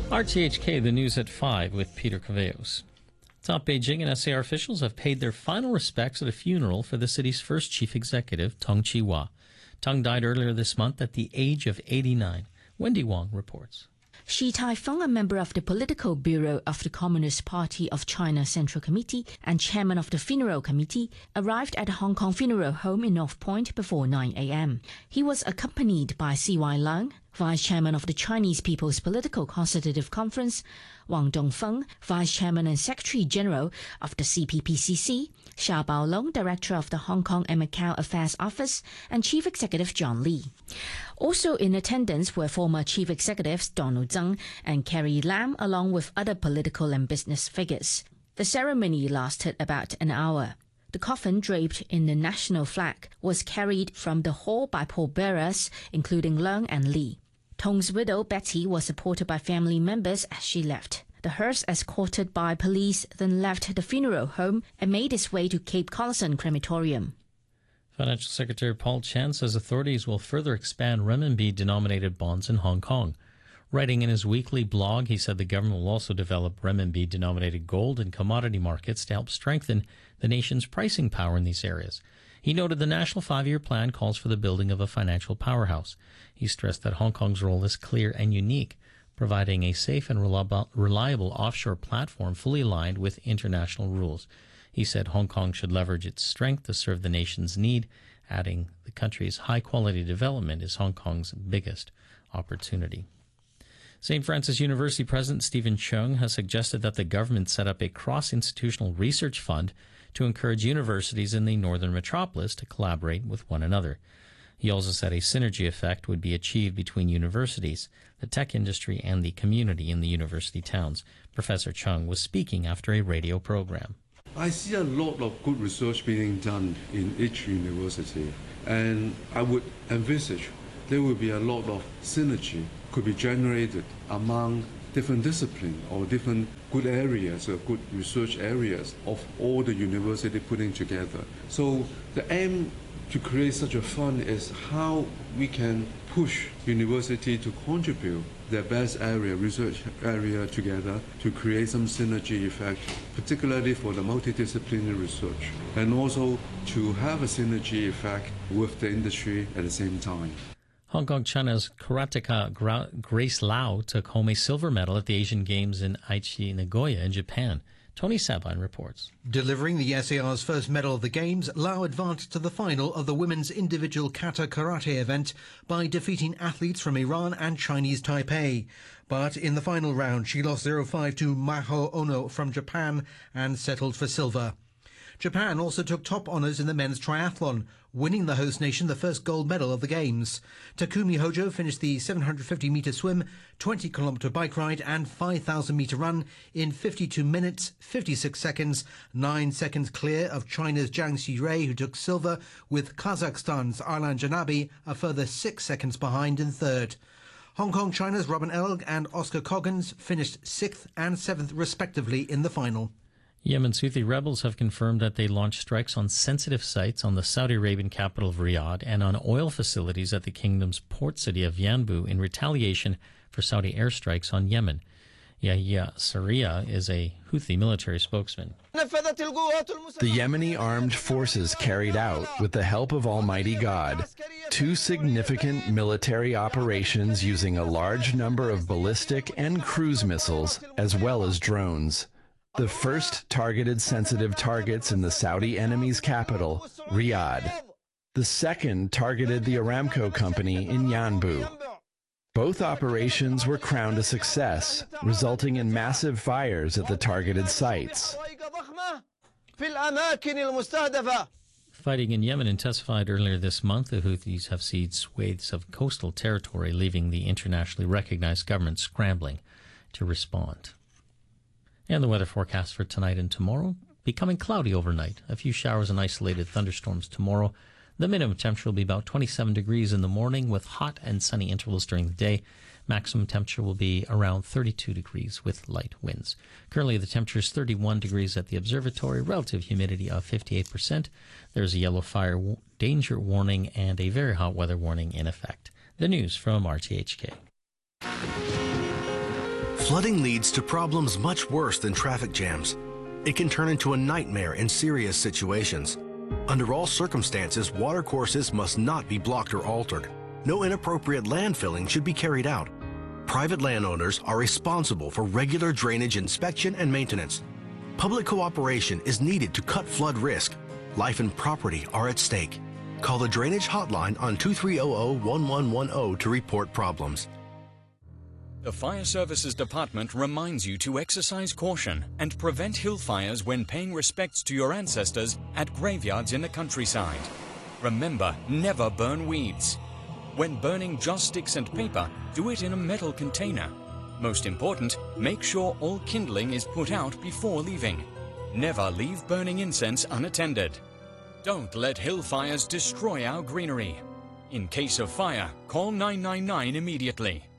RTHK, the news at 5 with Peter Caveos. Top Beijing and SAR officials have paid their final respects at a funeral for the city's first chief executive, Teng Chee-hwa. Teng died earlier this month at the age of 89. Wendy Wong reports. Shi Tai-fung, a member of the Political Bureau of the Communist Party of China Central Committee and chairman of the Funeral Committee, arrived at the Hong Kong Funeral Home in North Point before 9 a.m. He was accompanied by C.Y. Leung, Vice Chairman of the Chinese People's Political Consultative Conference, Wang Dongfeng, Vice Chairman and Secretary General of the CPPCC, Xia Baolong, Director of the Hong Kong and Macau Affairs Office, and Chief Executive John Lee. Also in attendance were former Chief Executives Donald Tsang and Carrie Lam, along with other political and business figures. The ceremony lasted about an hour. The coffin, draped in the national flag, was carried from the hall by pallbearers, including Leung and Lee. Tong's widow, Betty, was supported by family members as she left. The hearse, escorted by police, then left the funeral home and made its way to Cape Collison Crematorium. Financial Secretary Paul Chan says authorities will further expand renminbi-denominated bonds in Hong Kong. Writing in his weekly blog, he said the government will also develop renminbi-denominated gold and commodity markets to help strengthen the nation's pricing power in these areas. He noted the National 5-Year Plan calls for the building of a financial powerhouse. He stressed that Hong Kong's role is clear and unique, providing a safe and reliable offshore platform fully aligned with international rules. He said Hong Kong should leverage its strength to serve the nation's need, adding the country's high-quality development is Hong Kong's biggest opportunity. St. Francis University President Stephen Chung has suggested that the government set up a cross-institutional research fund to encourage universities in the northern metropolis to collaborate with one another. He also said a synergy effect would be achieved between universities, the tech industry, and the community in the university towns. Professor Chung was speaking after a radio program. I see a lot of good research being done in each university, and I would envisage there will be a lot of synergy could be generated among different disciplines or different good areas or good research areas of all the university putting together. So the aim to create such a fund is how we can push university to contribute their best area, research area together to create some synergy effect, particularly for the multidisciplinary research, and also to have a synergy effect with the industry at the same time. Hong Kong China's karateka Grace Lau took home a silver medal at the Asian Games in Aichi, Nagoya in Japan. Tony Sabine reports. Delivering the SAR's first medal of the Games, Lau advanced to the final of the women's individual kata karate event by defeating athletes from Iran and Chinese Taipei. But in the final round, she lost 0-5 to Maho Ono from Japan and settled for silver. Japan also took top honours in the men's triathlon, winning the host nation the first gold medal of the Games. Takumi Hojo finished the 750-metre swim, 20-kilometre bike ride and 5,000-metre run in 52 minutes, 56 seconds, 9 seconds clear of China's Jiang Xirui, who took silver, with Kazakhstan's Arlan Janabi a further 6 seconds behind in third. Hong Kong China's Robin Elg and Oscar Coggins finished 6th and 7th respectively in the final. Yemen's Houthi rebels have confirmed that they launched strikes on sensitive sites on the Saudi Arabian capital of Riyadh and on oil facilities at the kingdom's port city of Yanbu in retaliation for Saudi airstrikes on Yemen. Yahya Sarriya is a Houthi military spokesman. The Yemeni armed forces carried out, with the help of Almighty God, 2 significant military operations using a large number of ballistic and cruise missiles, as well as drones. The first targeted sensitive targets in the Saudi enemy's capital, Riyadh. The second targeted the Aramco company in Yanbu. Both operations were crowned a success, resulting in massive fires at the targeted sites. Fighting in Yemen intensified earlier this month. The Houthis have seized swathes of coastal territory, leaving the internationally recognized government scrambling to respond. And the weather forecast for tonight and tomorrow, becoming cloudy overnight. A few showers and isolated thunderstorms tomorrow. The minimum temperature will be about 27 degrees in the morning with hot and sunny intervals during the day. Maximum temperature will be around 32 degrees with light winds. Currently, the temperature is 31 degrees at the observatory, relative humidity of 58%. There's a yellow fire danger warning and a very hot weather warning in effect. The news from RTHK. Flooding leads to problems much worse than traffic jams. It can turn into a nightmare in serious situations. Under all circumstances, watercourses must not be blocked or altered. No inappropriate landfilling should be carried out. Private landowners are responsible for regular drainage inspection and maintenance. Public cooperation is needed to cut flood risk. Life and property are at stake. Call the Drainage Hotline on 2300-1110 to report problems. The Fire Services Department reminds you to exercise caution and prevent hill fires when paying respects to your ancestors at graveyards in the countryside. Remember, never burn weeds. When burning joss sticks and paper, do it in a metal container. Most important, make sure all kindling is put out before leaving. Never leave burning incense unattended. Don't let hill fires destroy our greenery. In case of fire, call 999 immediately.